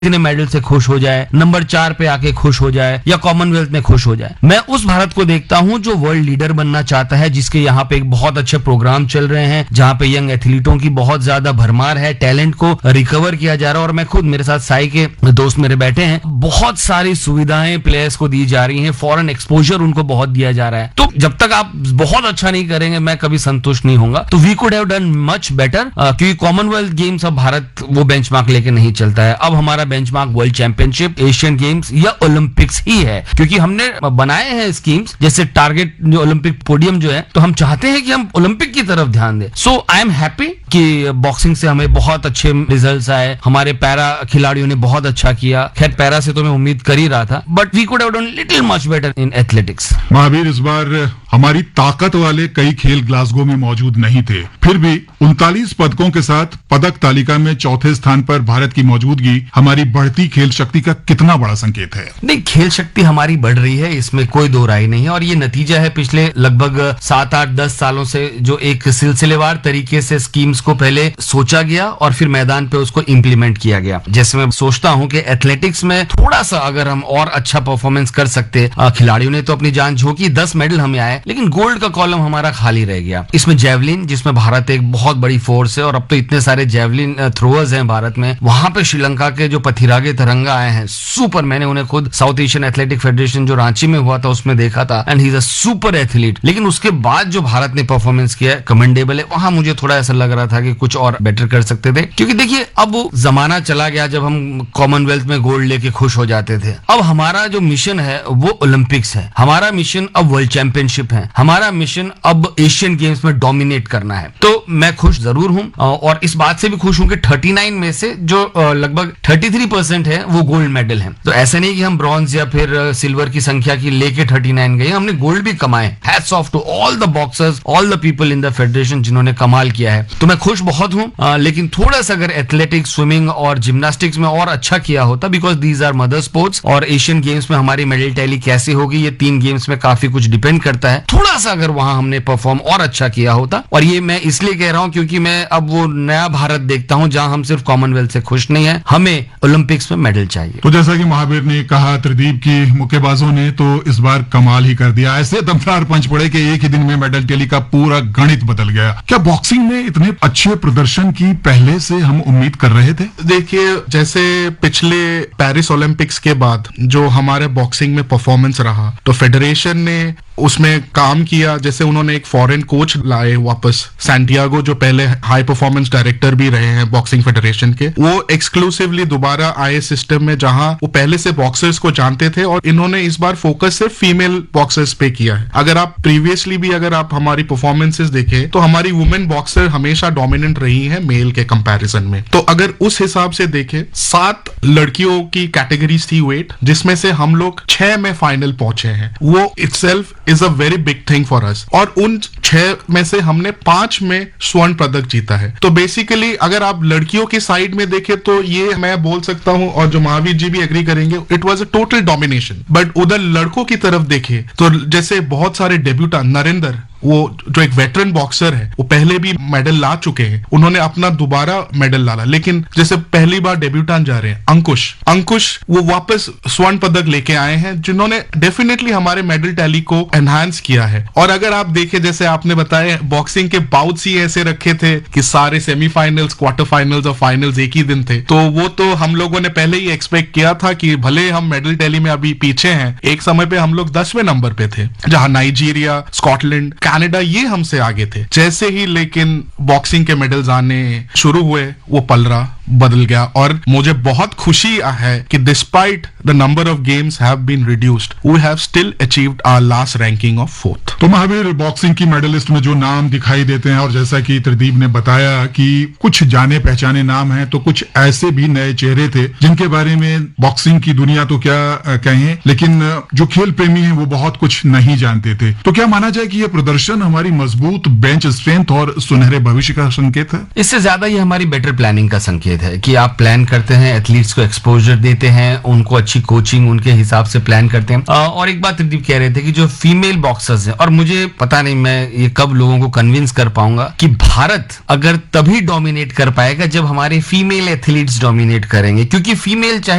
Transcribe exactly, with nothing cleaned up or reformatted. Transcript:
इतने मेडल से खुश हो जाए, नंबर चार पे आके खुश हो जाए या कॉमनवेल्थ में खुश हो जाए। मैं उस भारत को देखता हूं जो वर्ल्ड लीडर बनना चाहता है, जिसके यहाँ पे एक बहुत अच्छे प्रोग्राम चल रहे हैं, जहाँ पे यंग एथलीटों की बहुत ज्यादा भरमार है, टैलेंट को रिकवर किया जा रहा है। और मैं खुद, मेरे साथ साई के दोस्त मेरे बैठे हैं, बहुत सारी सुविधाएं प्लेयर्स को दी जा रही है, फॉरेन एक्सपोजर उनको बहुत दिया जा रहा है। तो जब तक आप बहुत अच्छा नहीं करेंगे मैं कभी संतुष्ट नहीं होऊंगा। तो we could have done much better, क्योंकि कॉमनवेल्थ गेम्स अब भारत वो बेंचमार्क लेके नहीं चलता है। अब हमारा benchmark world championship, Asian games या ओलंपिक्स ही है, क्योंकि हमने बनाए हैं स्कीम्स जैसे टारगेट जो ओलंपिक पोडियम जो है, तो हम चाहते हैं कि हम ओलंपिक की तरफ ध्यान दें। सो आई एम हैप्पी कि बॉक्सिंग से हमें बहुत अच्छे रिजल्ट्स आए, हमारे पैरा खिलाड़ियों ने बहुत अच्छा किया। खैर पैरा से तो मैं उम्मीद कर ही रहा था, but we could have done little much better in athletics. Mahavir, इस बार हमारी ताकत वाले कई खेल ग्लासगो में मौजूद नहीं थे, फिर भी उनतालीस पदकों के साथ पदक तालिका में चौथे स्थान पर भारत की मौजूदगी हमारी बढ़ती खेल शक्ति का कितना बड़ा संकेत है? नहीं, खेल शक्ति हमारी बढ़ रही है, इसमें कोई दो राय नहीं है। और ये नतीजा है पिछले लगभग सात आठ दस सालों से जो एक सिलसिलेवार तरीके से स्कीम्स को पहले सोचा गया और फिर मैदान पे उसको इम्प्लीमेंट किया गया। जैसे मैं सोचता हूं कि एथलेटिक्स में थोड़ा सा अगर हम और अच्छा परफॉर्मेंस कर सकते, खिलाड़ियों ने तो अपनी जान झोंकी, दस मेडल हमें आए, लेकिन गोल्ड का कॉलम हमारा खाली रह गया। इसमें जेवलिन, जिसमें भारत एक बहुत बड़ी फोर्स है और अब तो इतने सारे जेवलिन थ्रोअर्स हैं भारत में, वहां पे श्रीलंका के जो पथिरागे तरंगा आए हैं, सुपर। मैंने उन्हें खुद साउथ एशियन एथलेटिक फेडरेशन जो रांची में हुआ था उसमें देखा था, and he is a super athlete. लेकिन उसके बाद जो भारत ने परफॉर्मेंस किया है, कमेंडेबल है। वहां मुझे थोड़ा ऐसा लग रहा था कि कुछ और बेटर कर सकते थे, क्योंकि देखिए अब जमाना चला गया जब हम कॉमनवेल्थ में गोल्ड लेके खुश हो जाते थे। अब हमारा जो मिशन है वो ओलंपिक्स है, हमारा मिशन अब वर्ल्ड चैंपियनशिप है, हमारा मिशन अब एशियन गेम्स में डोमिनेट करना है। तो मैं खुश जरूर हूं और इस बात से भी खुश हूं कि उनतालीस में से जो लगभग तैंतीस परसेंट है वो गोल्ड मेडल है। तो ऐसा नहीं कि हम ब्रॉन्ज या फिर सिल्वर की संख्या की लेके उनतालीस गए, हमने गोल्ड भी कमाए। Hats off to all the boxers, all the people in the federation जिन्होंने कमाल किया है। तो मैं खुश बहुत हूं, लेकिन थोड़ा सा अगर एथलेटिक्स, स्विमिंग और जिम्नास्टिक्स में और अच्छा किया होता, because these are mother sports, और एशियन गेम्स में हमारी मेडल टैली कैसी होगी ये तीन गेम्स में काफी कुछ डिपेंड करता है। थोड़ा सा अगर वहां हमने परफॉर्म और अच्छा किया होता, और ये मैं इसलिए कह रहा हूं क्योंकि मैं अब वो नया भारत देखता हूं जहां हम सिर्फ कॉमनवेल्थ से खुश नहीं है, हमें ओलंपिक्स में मेडल चाहिए। तो जैसा कि महावीर ने कहा, त्रिदीप की मुक्केबाजों ने तो इस बार कमाल ही कर दिया। ऐसे दमदार पंच पड़े कि एक ही दिन में मेडल टैली का पूरा गणित बदल गया। क्या बॉक्सिंग में इतने अच्छे प्रदर्शन की पहले से हम उम्मीद कर रहे थे? देखिए, जैसे पिछले पेरिस ओलंपिक्स के बाद जो हमारे बॉक्सिंग में परफॉर्मेंस रहा, तो फेडरेशन ने उसमें काम किया। जैसे उन्होंने एक फॉरेन कोच लाए वापस, सैंटियागो, जो पहले हाई परफॉर्मेंस डायरेक्टर भी रहे हैं बॉक्सिंग फेडरेशन के। वो एक्सक्लूसिवली दोबारा आए सिस्टम में, जहां वो पहले से बॉक्सर्स को जानते थे, और इन्होंने इस बार फोकस सिर्फ फीमेल बॉक्सर्स पे किया है। अगर आप प्रीवियसली भी अगर आप हमारी परफॉर्मेंसेस देखें तो हमारी वुमेन बॉक्सर हमेशा डोमिनेंट रही है मेल के कंपैरिजन में। तो अगर उस हिसाब से देखें, सात लड़कियों की कैटेगरीज थी वेट, जिसमें से हम लोग छह में फाइनल पहुंचे हैं। वो itself is a very big thing for us, और उन छह में से हमने पांच में स्वर्ण पदक जीता है। तो बेसिकली अगर आप लड़कियों की साइड में देखें तो ये मैं बोल सकता हूं, और जो महावीर जी भी एग्री करेंगे, it was a total domination. But उधर लड़कों की तरफ देखें तो जैसे बहुत सारे डेब्यूटेंट, नरेंद्र, वो जो एक वेटरन बॉक्सर है, वो पहले भी मेडल ला चुके हैं, उन्होंने अपना दोबारा मेडल लाला, लेकिन जैसे पहली बार डेब्यूटेंट जा रहे हैं अंकुश अंकुश वो वापस स्वर्ण पदक लेके आए हैं, जिन्होंने डेफिनेटली हमारे मेडल टैली को एनहांस किया है। और अगर आप देखें, जैसे आपने बताया, बॉक्सिंग के बाउट्स ही ऐसे रखे थे कि सारे सेमीफाइनल्स, क्वार्टर फाइनल्स और फाइनल्स एक ही दिन थे। तो वो तो हम लोगों ने पहले ही एक्सपेक्ट किया था कि भले हम मेडल टैली में अभी पीछे हैं, एक समय पे हम लोग दसवें नंबर पे थे, जहां नाइजीरिया, स्कॉटलैंड, कनाडा ये हमसे आगे थे। जैसे ही लेकिन बॉक्सिंग के मेडल्स आने शुरू हुए, वो पलड़ा बदल गया। और मुझे बहुत खुशी है कि despite the number of games have been reduced, we have still achieved our last ranking of fourth. तो महावीर, बॉक्सिंग की मेडलिस्ट में जो नाम दिखाई देते हैं, और जैसा कि त्रिदीप ने बताया कि कुछ जाने पहचाने नाम हैं, तो कुछ ऐसे भी नए चेहरे थे जिनके बारे में बॉक्सिंग की दुनिया तो क्या कहें, लेकिन जो खेल प्रेमी हैं वो बहुत कुछ नहीं जानते थे। तो क्या माना जाए कि ये प्रदर्शन हमारी मजबूत बेंच स्ट्रेंथ और सुनहरे भविष्य का संकेत है? इससे ज्यादा ये हमारी बेटर प्लानिंग का संकेत संकेत है कि आप प्लान करते हैं, एथलीट्स को एक्सपोजर देते हैं, उनको अच्छी कोचिंग उनके हिसाब से प्लान करते हैं। और एक बात प्रदीप कह रहे थे कि जो फीमेल बॉक्सर्स हैं, और मुझे पता नहीं मैं ये कब लोगों को कन्विंस कर पाऊंगा कि भारत अगर तभी डोमिनेट कर पाएगा जब हमारे फीमेल एथलीट्स डोमिनेट करेंगे, क्योंकि फीमेल चाहे